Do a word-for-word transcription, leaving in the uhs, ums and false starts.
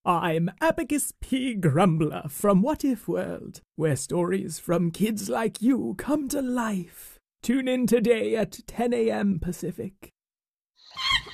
I'm Abacus P. Grumbler from What If World, where stories from kids like you come to life. Tune in today at ten a m Pacific.